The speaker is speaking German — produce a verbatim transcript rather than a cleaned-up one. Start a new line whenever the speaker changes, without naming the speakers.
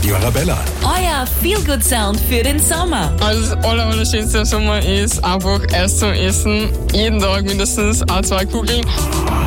Radio Arabella.
Euer Feel-Good-Sound für den Sommer.
Also das aller, allerschönste im Sommer ist einfach Eis zum Essen. Jeden Tag mindestens ein, zwei Kugeln.